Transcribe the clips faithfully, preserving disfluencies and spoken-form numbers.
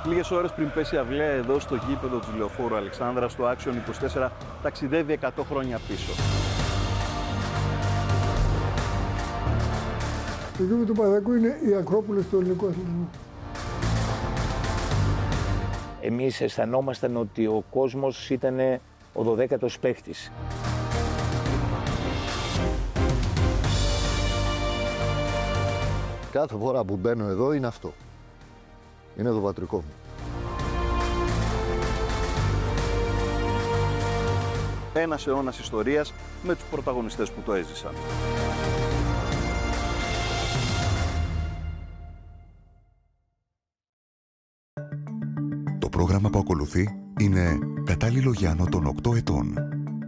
Λίγες ώρες πριν πέσει η αυλαία εδώ στο γήπεδο του Λεωφόρου Αλεξάνδρας, το Άξιον είκοσι τέσσερα ταξιδεύει εκατό χρόνια πίσω. Το γήπεδο του Παναθηναϊκού είναι η Ακρόπολη του ελληνικού αθλητισμού. Εμείς αισθανόμασταν ότι ο κόσμος ήταν ο δωδέκατος παίκτης. Κάθε φορά που μπαίνω εδώ είναι αυτό. Είναι το πατρικό μου. Ένας αιώνας ιστορίας με τους πρωταγωνιστές που το έζησαν. Το πρόγραμμα που ακολουθεί είναι κατάλληλο για άνω των οκτώ ετών.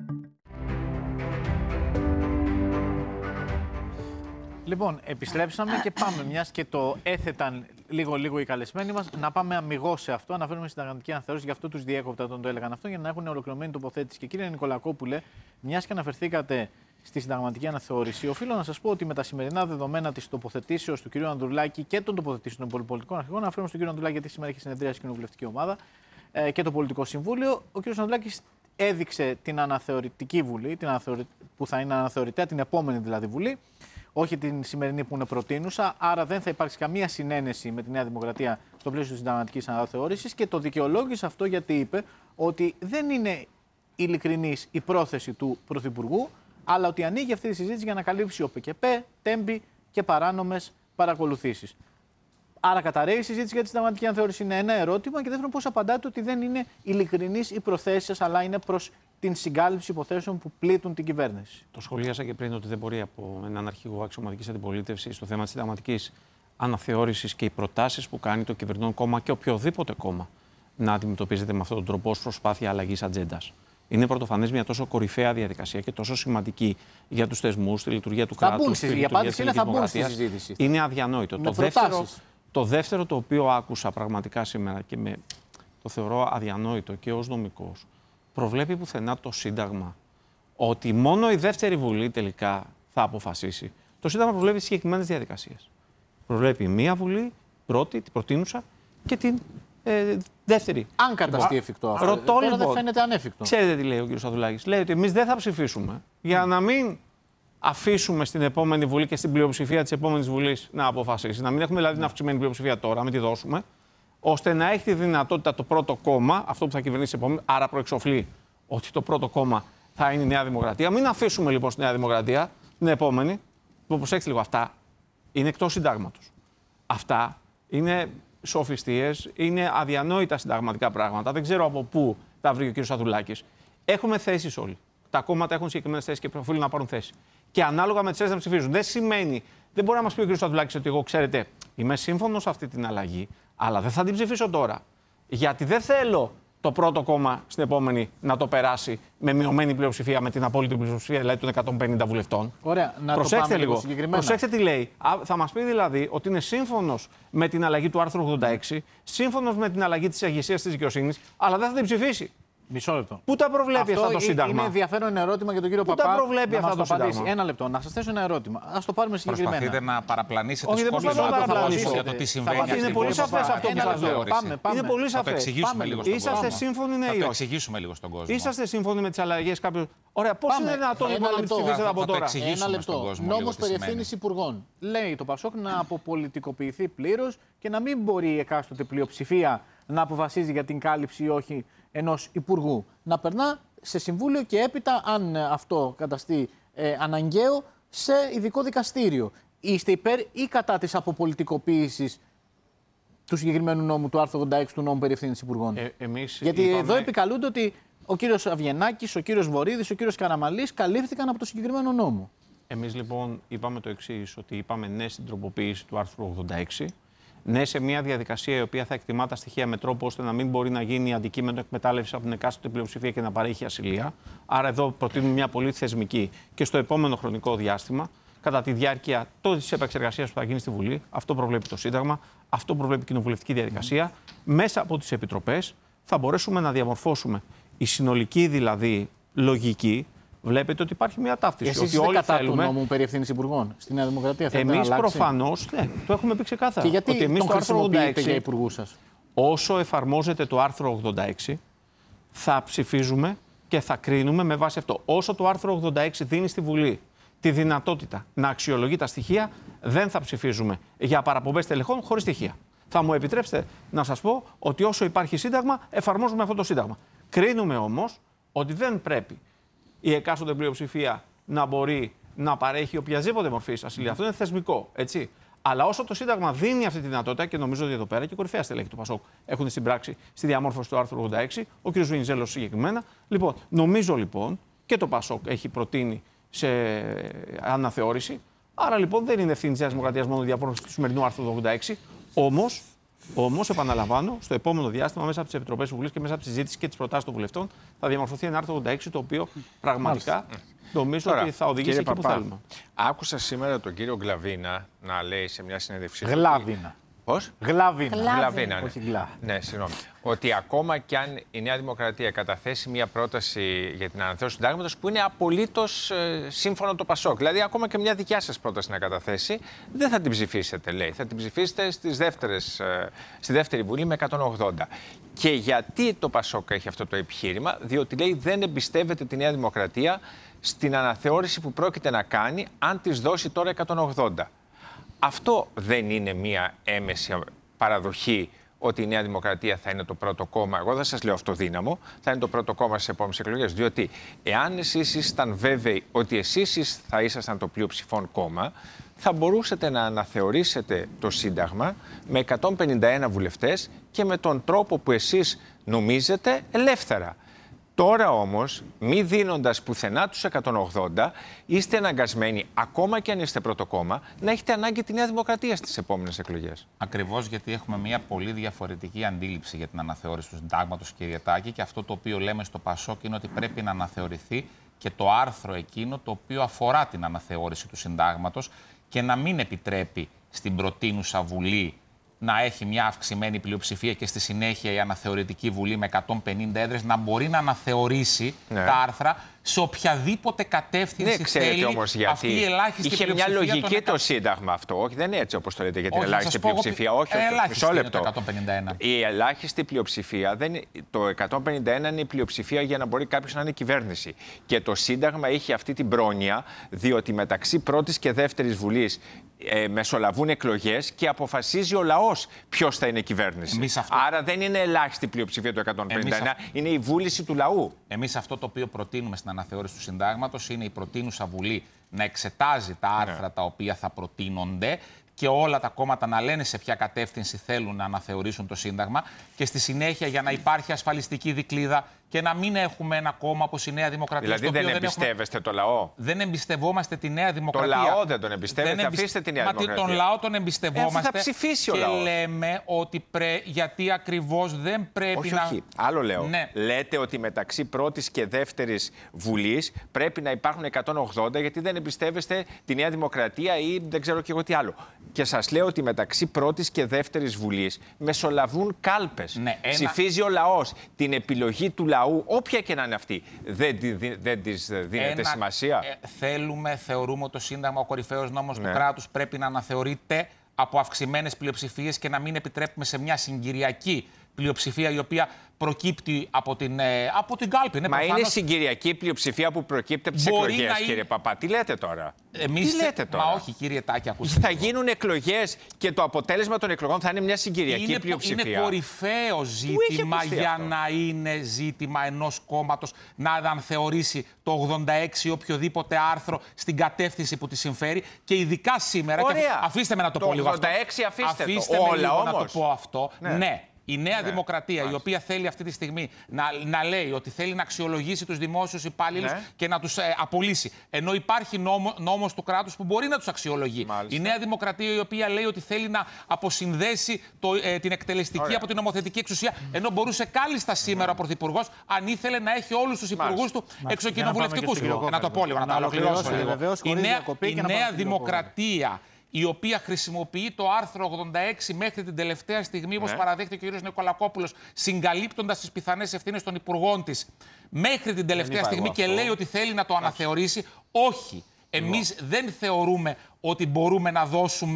Λοιπόν, επιστρέψαμε και πάμε, μιας και το έθεταν λίγο-λίγο οι καλεσμένοι μας, να πάμε αμιγώς σε αυτό. Αναφέρουμε στην συνταγματική αναθεώρηση, γι' αυτό τους διέκοπτα όταν το έλεγαν αυτό, για να έχουν ολοκληρωμένη τοποθέτηση. Και κύριε Νικολακόπουλε, μιας και αναφερθήκατε στη συνταγματική αναθεώρηση, οφείλω να σας πω ότι με τα σημερινά δεδομένα της τοποθετήσεως του κ. Ανδρουλάκη και των τοποθετήσεων των πολυπολιτικών αρχηγών, αναφέρομαι στον κ. Ανδρουλάκη, γιατί σήμερα έχει συνεδρία στην κοινοβουλευτική ομάδα ε, και το πολιτικό συμβούλιο, ο κ. Ανδρουλάκης έδειξε την αναθεωρητική βουλή, την αναθεωρη... που θα είναι αναθεωρητέα, την επόμενη δηλαδή βουλή. Όχι την σημερινή που είναι προτείνουσα, άρα δεν θα υπάρξει καμία συνένεση με τη Νέα Δημοκρατία στο πλαίσιο της συνταγματικής αναθεώρησης και το δικαιολόγησε αυτό γιατί είπε ότι δεν είναι ειλικρινής η πρόθεση του Πρωθυπουργού, αλλά ότι ανοίγει αυτή τη συζήτηση για να καλύψει ο ΠΚΠ, τέμπη και παράνομες παρακολουθήσεις. Άρα καταρρέει η συζήτηση για τη συνταγματική αναθεώρηση είναι ένα ερώτημα και δεύτερον πώς απαντάτε ότι δεν είναι ειλικρινής η προθέση σας, αλλά είναι προς την συγκάλυψη υποθέσεων που πλήττουν την κυβέρνηση. Το σχολίασα και πριν ότι δεν μπορεί από έναν αρχηγό αξιωματικής αντιπολίτευσης στο θέμα της συνταγματικής αναθεώρησης και οι προτάσεις που κάνει το κυβερνών κόμμα και οποιοδήποτε κόμμα να αντιμετωπίζεται με αυτόν τον τρόπο ως προσπάθεια αλλαγής ατζέντας. Είναι πρωτοφανές μια τόσο κορυφαία διαδικασία και τόσο σημαντική για τους θεσμούς, τη λειτουργία του κράτους. Η απάντηση είναι θα μπουν στη συζήτηση. Είναι αδιανόητο. Το δεύτερο, το δεύτερο το οποίο άκουσα πραγματικά σήμερα και με, το θεωρώ αδιανόητο και ως νομικός, προβλέπει πουθενά το Σύνταγμα ότι μόνο η δεύτερη βουλή τελικά θα αποφασίσει. Το Σύνταγμα προβλέπει συγκεκριμένες διαδικασίες. Προβλέπει μία βουλή, πρώτη, την προτείνουσα και την ε, δεύτερη. Αν καταστεί εφικτό αυτό. Ρωτώ, τώρα λοιπόν, δεν φαίνεται ανέφικτο. Ξέρετε τι λέει ο κ. Σαδουλάκης. Λέει ότι εμείς δεν θα ψηφίσουμε για να μην αφήσουμε στην επόμενη βουλή και στην πλειοψηφία της επόμενης βουλής να αποφασίσει. Να μην έχουμε δηλαδή την αυξημένη πλειοψηφία τώρα, μην τη δώσουμε, ώστε να έχει τη δυνατότητα το πρώτο κόμμα, αυτό που θα κυβερνήσει επόμενη, άρα προεξοφλεί ότι το πρώτο κόμμα θα είναι η Νέα Δημοκρατία. Μην αφήσουμε λοιπόν στη Νέα Δημοκρατία την επόμενη. Προσέξτε λίγο, αυτά είναι εκτός συντάγματος. Αυτά είναι σοφιστίες, είναι αδιανόητα συνταγματικά πράγματα. Δεν ξέρω από πού τα βρήκε ο κ. Σαδουλάκης. Έχουμε θέσεις όλοι. Τα κόμματα έχουν συγκεκριμένες θέσεις και οφείλουν να πάρουν θέση. Και ανάλογα με τις θέσεις να ψηφίζουν. Δεν σημαίνει, δεν μπορεί να μας πει ο κ. Σαδουλάκης ότι εγώ, ξέρετε, είμαι σύμφωνος σε αυτή την αλλαγή, αλλά δεν θα την ψηφίσω τώρα. Γιατί δεν θέλω το πρώτο κόμμα στην επόμενη να το περάσει με μειωμένη πλειοψηφία, με την απόλυτη πλειοψηφία δηλαδή των εκατόν πενήντα βουλευτών. Ωραία, να προσέξτε το πάμε λίγο. Συγκεκριμένα. Προσέξτε τι λέει. Α, θα μας πει δηλαδή ότι είναι σύμφωνος με την αλλαγή του άρθρου ογδόντα έξι, σύμφωνος με την αλλαγή της ηγεσίας της δικαιοσύνης, αλλά δεν θα την ψηφίσει. Μισό λεπτό. Πού τα προβλέπει αυτό, αυτά το Σύνταγμα. Είναι ενδιαφέρον ερώτημα για τον κύριο Πού Παπά. τα προβλέπει να αυτά μας το απαντήσει. Σύνταγμα. Ένα λεπτό. Να σας θέσω ένα ερώτημα. Ας το πάρουμε συγκεκριμένα. Προσπαθείτε να παραπλανήσετε Όχι, δεν σχόλια προσπαθώ να παραπλανήσω για το τι συμβαίνει. Είναι πολύ σαφές αυτό που σας λέω. Είναι πολύ σαφές. Θα το εξηγήσουμε λίγο στον κόσμο. Είσαστε σύμφωνοι, ναι, ή όχι? Θα το εξηγήσουμε λίγο στον κόσμο. Είσαστε σύμφωνοι με τις αλλαγές κάποιου? Ωραία, πώς είναι δυνατόν λοιπόν να μην ψηφίσετε από τώρα? Ένα λεπτό. Νόμος περί ευθύνης υπουργών. Λέει το Πασόκ να αποπολιτικοποιηθεί πλήρως και να μην μπορεί η εκάστοτε πλειοψηφία να αποφασίζει για την κάλυψη ή όχι ενός υπουργού. Να περνά σε συμβούλιο και έπειτα, αν αυτό καταστεί ε, αναγκαίο, σε ειδικό δικαστήριο. Είστε υπέρ ή κατά της αποπολιτικοποίησης του συγκεκριμένου νόμου, του άρθρου ογδόντα έξι του νόμου περί ευθύνης υπουργών? Ε, εμείς Γιατί είπαμε... εδώ επικαλούνται ότι ο κύριος Αβγενάκης, ο κύριος Βορίδης, ο κύριος Καραμαλής καλύφθηκαν από το συγκεκριμένο νόμο. Εμείς λοιπόν είπαμε το εξής, ότι είπαμε ναι στην τροποποίηση του άρθρου ογδόντα έξι, ναι σε μια διαδικασία η οποία θα εκτιμά τα στοιχεία με τρόπο ώστε να μην μπορεί να γίνει αντικείμενο εκμετάλλευση από την εκάστοτε πλειοψηφία και να παρέχει ασυλία. Άρα εδώ προτείνουμε μια πολύ θεσμική και στο επόμενο χρονικό διάστημα, κατά τη διάρκεια της επεξεργασίας που θα γίνει στη Βουλή, αυτό προβλέπει το Σύνταγμα, αυτό προβλέπει η κοινοβουλευτική διαδικασία, mm. μέσα από τις επιτροπές θα μπορέσουμε να διαμορφώσουμε η συνολική δηλαδή λογική. Βλέπετε ότι υπάρχει μια ταύτιση. Εσείς ότι είστε όλοι κατά θέλουμε... του νόμου περί ευθύνης υπουργών στη Νέα Δημοκρατία? Εμείς προφανώς, ναι, το έχουμε πει ξεκάθαρα. Και γιατί ότι εμείς τον το άρθρο ογδόντα έξι για υπουργού σας? όσο εφαρμόζεται το άρθρο ογδόντα έξι, θα ψηφίζουμε και θα κρίνουμε με βάση αυτό. Όσο το άρθρο ογδόντα έξι δίνει στη Βουλή τη δυνατότητα να αξιολογεί τα στοιχεία, δεν θα ψηφίζουμε για παραπομπές τελεχών χωρίς στοιχεία. Θα μου επιτρέψετε να σας πω ότι όσο υπάρχει Σύνταγμα, εφαρμόζουμε αυτό το Σύνταγμα. Κρίνουμε όμως ότι δεν πρέπει η εκάστοτε πλειοψηφία να μπορεί να παρέχει οποιαδήποτε μορφή ασυλία. Αυτό είναι θεσμικό, έτσι. Αλλά όσο το Σύνταγμα δίνει αυτή τη δυνατότητα, και νομίζω ότι εδώ πέρα και κορυφαία στελέχη του Πασόκ έχουν συμπράξει στη διαμόρφωση του άρθρου ογδόντα έξι, ο κ. Βενιζέλος συγκεκριμένα. Λοιπόν, νομίζω λοιπόν και το Πασόκ έχει προτείνει σε αναθεώρηση. Άρα λοιπόν δεν είναι ευθύνη της Νέας Δημοκρατίας μόνο η διαμόρφωση του σημερινού άρθρου ογδόντα έξι. Όμως, όμως, επαναλαμβάνω, στο επόμενο διάστημα, μέσα από τις επιτροπές Βουλής και μέσα από τη συζήτηση και τις προτάσεις των βουλευτών, θα διαμορφωθεί ένα άρθρο ογδόντα έξι το οποίο πραγματικά νομίζω Τώρα, ότι θα οδηγήσει εκεί που θέλουμε. Άκουσα σήμερα τον κύριο Γκλαβίνα να λέει σε μια συνέντευξή του. Γλάβινα. Πώς? Γλάβινα. Γλαβίνα, ναι. Όχι γλά. Ναι, συγγνώμη. Ότι ακόμα κι αν η Νέα Δημοκρατία καταθέσει μια πρόταση για την αναθεώρηση του συντάγματος που είναι απολύτως ε, σύμφωνο το Πασόκ, δηλαδή ακόμα και μια δικιά σας πρόταση να καταθέσει, δεν θα την ψηφίσετε, λέει. Θα την ψηφίσετε στις δεύτερες, ε, στη δεύτερη Βουλή με εκατόν ογδόντα. Και γιατί το Πασόκ έχει αυτό το επιχείρημα? Διότι λέει δεν εμπιστεύεται τη Νέα Δημοκρατία στην αναθεώρηση που πρόκειται να κάνει αν της δώσει τώρα εκατόν ογδόντα. Αυτό δεν είναι μία έμεση παραδοχή ότι η Νέα Δημοκρατία θα είναι το πρώτο κόμμα? Εγώ δεν σας λέω αυτοδύναμο, θα είναι το πρώτο κόμμα στις επόμενες εκλογές. Διότι εάν εσείς ήσασταν βέβαιοι ότι εσείς θα ήσασταν το πλειοψηφόν κόμμα, θα μπορούσατε να αναθεωρήσετε το Σύνταγμα με εκατόν πενήντα ένα βουλευτές και με τον τρόπο που εσείς νομίζετε ελεύθερα. Τώρα όμως, μη δίνοντας πουθενά τους εκατόν ογδόντα, είστε αναγκασμένοι, ακόμα και αν είστε πρώτο κόμμα, να έχετε ανάγκη τη Νέα Δημοκρατία στις επόμενες εκλογές. Ακριβώς γιατί έχουμε μια πολύ διαφορετική αντίληψη για την αναθεώρηση του συντάγματος, κύριε Τάκη, και αυτό το οποίο λέμε στο Πασόκ είναι ότι πρέπει να αναθεωρηθεί και το άρθρο εκείνο το οποίο αφορά την αναθεώρηση του συντάγματος και να μην επιτρέπει στην προτείνουσα Βουλή να έχει μια αυξημένη πλειοψηφία και στη συνέχεια η αναθεωρητική Βουλή με εκατόν πενήντα έδρες να μπορεί να αναθεωρήσει ναι. τα άρθρα σε οποιαδήποτε κατεύθυνση δεν θέλει όμως γιατί. Αυτή η ελάχιστη είχε πλειοψηφία. Είχε μια λογική εκα... το Σύνταγμα αυτό. Όχι, δεν είναι έτσι όπως το λέτε για την όχι, ελάχιστη πλειοψηφία. Εγώ... Όχι, όχι. Ελάχιστη είναι το εκατόν πενήντα ένα. Η ελάχιστη πλειοψηφία, δεν είναι... το εκατόν πενήντα ένα είναι η πλειοψηφία για να μπορεί κάποιος να είναι κυβέρνηση. Και το Σύνταγμα είχε αυτή την πρόνοια, διότι μεταξύ πρώτης και δεύτερης Βουλής ε, μεσολαβούν εκλογές και αποφασίζει ο λαός ποιος θα είναι κυβέρνηση. Αυτό... Άρα δεν είναι ελάχιστη πλειοψηφία το εκατόν πενήντα ένα, Εμείς... είναι η βούληση του λαού. Εμείς αυτό το οποίο προτείνουμε στην αναθεώρηση του Συντάγματος είναι η προτείνουσα Βουλή να εξετάζει τα άρθρα ναι. τα οποία θα προτείνονται και όλα τα κόμματα να λένε σε ποια κατεύθυνση θέλουν να αναθεωρήσουν το Σύνταγμα και στη συνέχεια για να υπάρχει ασφαλιστική δικλίδα και να μην έχουμε ένα κόμμα όπως η Νέα Δημοκρατία. Δηλαδή δεν, δεν εμπιστεύεστε έχουμε... το λαό. Δεν εμπιστευόμαστε τη Νέα Δημοκρατία. Το λαό δεν τον εμπιστεύετε, δεν εμπισ... αφήστε τη Νέα Μα Δημοκρατία. Τον λαό τον εμπιστευόμαστε. Ε, θα ψηφίσει ο και λαός. λέμε ότι πρέ... γιατί ακριβώς δεν πρέπει όχι, να... Όχι, άλλο λέω. Ναι. Λέτε ότι μεταξύ πρώτης και δεύτερης Βουλής πρέπει να υπάρχουν εκατόν ογδόντα γιατί δεν εμπιστεύεστε τη Νέα Δημοκρατία ή δεν ξέρω και εγώ τι άλλο. Και σας λέω ότι μεταξύ πρώτης και δεύτερης Βουλής μεσολαβούν κάλπες. Ναι, ένα... Ψηφίζει ο λαός. Την επιλογή του λαού, όποια και να είναι αυτή, δεν, δεν της δίνεται ένα... σημασία. Ε, θέλουμε, θεωρούμε ότι το Σύνταγμα, ο κορυφαίος νόμος ναι. του κράτους, πρέπει να αναθεωρείται από αυξημένες πλειοψηφίες και να μην επιτρέπουμε σε μια συγκυριακή πλειοψηφία η οποία προκύπτει από την, ε, από την κάλπη. Μα προφανώς... είναι συγκυριακή πλειοψηφία που προκύπτει από τις εκλογές, είναι... κύριε Παπά. Τι λέτε τώρα. Εμείς... Τι λέτε τώρα. Μα όχι, κύριε Τάκη, ακούστε. Θα γίνουν εκλογές και το αποτέλεσμα των εκλογών θα είναι μια συγκυριακή είναι, πλειοψηφία. Είναι κορυφαίο ζήτημα για αυτό. να είναι ζήτημα ενός κόμματος να αναθεωρήσει το ογδόντα έξι ή οποιοδήποτε άρθρο στην κατεύθυνση που τη συμφέρει και ειδικά σήμερα. Ωραία. Και αφήστε με να το, το πω λίγο αυτό. ογδόντα έξι αφήστε, αφήστε το. με Όλα, λίγο όμως. να το πω αυτό. Ναι. ναι. Η Νέα ναι. Δημοκρατία, Μάλιστα. η οποία θέλει αυτή τη στιγμή να, να λέει ότι θέλει να αξιολογήσει τους δημόσιους υπάλληλους ναι. και να τους ε, απολύσει. Ενώ υπάρχει νόμο, νόμος του κράτους που μπορεί να τους αξιολογεί. Μάλιστα. Η Νέα Δημοκρατία, η οποία λέει ότι θέλει να αποσυνδέσει το, ε, την εκτελεστική Ωραία. από την νομοθετική εξουσία. Ενώ μπορούσε κάλλιστα σήμερα mm. ο Πρωθυπουργός, αν ήθελε να έχει όλους τους υπουργούς του εξοκοινοβουλευτικούς. Να το πω λίγο, να τα ολοκληρώσω λίγο. Η Νέα Δημοκρατία, η οποία χρησιμοποιεί το άρθρο ογδόντα έξι μέχρι την τελευταία στιγμή, όπως ναι. παραδέχεται ο κ. Νικολακόπουλος, συγκαλύπτοντας τις πιθανές ευθύνες των υπουργών της μέχρι την τελευταία στιγμή και λέει ότι θέλει να το αναθεωρήσει. Όχι. Εμείς δεν θεωρούμε ότι μπορούμε να δώσουμε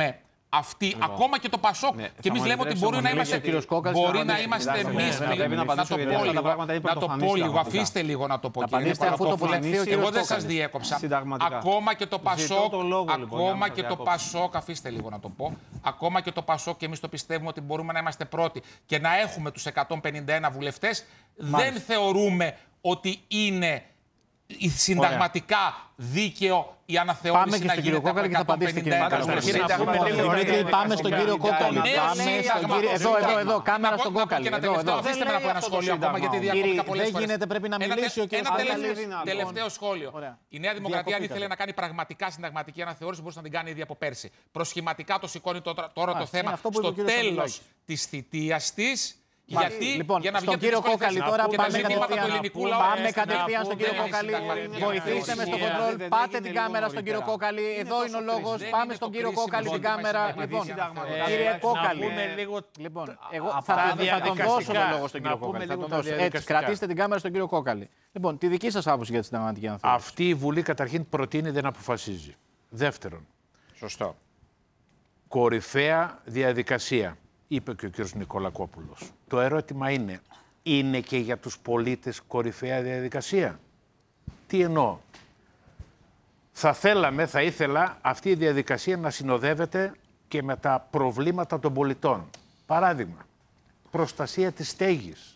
Αυτοί, Λοιπόν. ακόμα και το Πασόκ. Ναι, και εμεί λέμε ότι μπορεί να είμαστε, μπορεί να είμαστε εμεί πλέον. Να το πω λίγο, να το πω λίγο. Αφήστε λίγο να το πω, κύριε Νικολακόπουλε. Εγώ δεν σας διέκοψα. Ακόμα και το Πασόκ, ακόμα και το Πασόκ, αφήστε λίγο να το πω. Ακόμα και το Πασόκ, και εμείς το πιστεύουμε ότι μπορούμε να είμαστε πρώτοι και να έχουμε τους εκατόν πενήντα ένα βουλευτές, δεν θεωρούμε ότι είναι συνταγματικά δίκαιο η αναθεώρηση. Πάμε και να στον κύριο Κόκαλη και θα απαντήσετε, κύριε Νικολακόπουλε. Πάμε στον κύριο Κόκαλη. Εδώ, εδώ, εδώ, κάμερα στον Κόκαλη. Αφήστε με να πω ένα σχόλιο ακόμα, γιατί διακόπτηκα πολλές φορές. Δεν γίνεται, πρέπει να μιλήσει ο κύριος Κόκαλης. Ένα τελευταίο σχόλιο. Η Νέα Δημοκρατία, αν ήθελε να κάνει πραγματικά συνταγματική αναθεώρηση, μπορούσε να την κάνει ήδη από πέρσι. Προσχηματικά το σηκώνει τώρα το θέμα στο τέλος της θητείας της. Γιατί, λοιπόν, για να στον κύριο Κόκαλη τώρα πάμε κατευθείαν, πάμε λαού, κατευθείαν στον κύριο Κόκαλη. Βοηθήστε με στο κοντρόλ, πάτε την κάμερα στον κύριο Κόκαλη. Εδώ είναι ο λόγος. Πάμε στον κύριο Κόκαλη την κάμερα. Λοιπόν, κύριε Κόκαλη, λοιπόν, εγώ θα τον δώσω το λόγο στον κύριο Κόκαλη. Έτσι, κρατήστε την κάμερα στον κύριο Κόκαλη. Λοιπόν, τη δική σας άποψη για τη συνταγματική αναθεώρηση. Αυτή η Βουλή καταρχήν προτείνει, δεν αποφασίζει. Δεύτερον, σωστό. Κορυφαία διαδικασία, είπε και ο κ. Νικολακόπουλος. Το ερώτημα είναι, είναι και για τους πολίτες κορυφαία διαδικασία? Τι εννοώ? Θα θέλαμε, θα ήθελα αυτή η διαδικασία να συνοδεύεται και με τα προβλήματα των πολιτών. Παράδειγμα, προστασία της στέγης,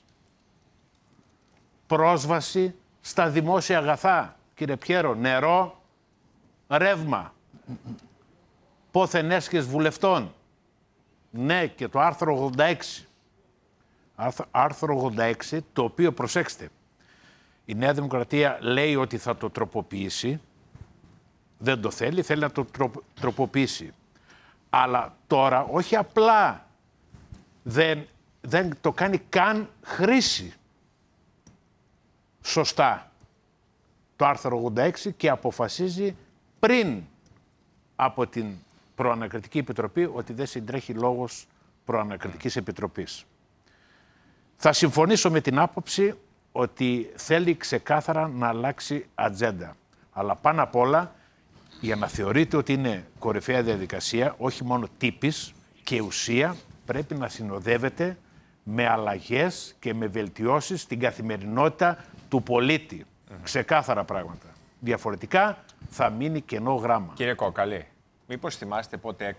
πρόσβαση στα δημόσια αγαθά, κύριε Πιέρο, νερό, ρεύμα, πόθεν έσχες βουλευτών. Ναι, και το άρθρο ογδόντα έξι. Άρθρο ογδόντα έξι, το οποίο, προσέξτε, η Νέα Δημοκρατία λέει ότι θα το τροποποιήσει. Δεν το θέλει, θέλει να το τροποποιήσει. Αλλά τώρα όχι απλά δεν, δεν το κάνει καν χρήση σωστά το άρθρο ογδόντα έξι και αποφασίζει πριν από την Προανακριτική Επιτροπή ότι δεν συντρέχει λόγος Προανακριτικής Επιτροπής. Θα συμφωνήσω με την άποψη ότι θέλει ξεκάθαρα να αλλάξει ατζέντα. Αλλά πάνω απ' όλα, για να θεωρείται ότι είναι κορυφαία διαδικασία, όχι μόνο τύπης και ουσία, πρέπει να συνοδεύεται με αλλαγές και με βελτιώσεις στην καθημερινότητα του πολίτη. Mm-hmm. Ξεκάθαρα πράγματα. Διαφορετικά θα μείνει κενό γράμμα. Κύριε Κόκαλη, μήπως θυμάστε πότε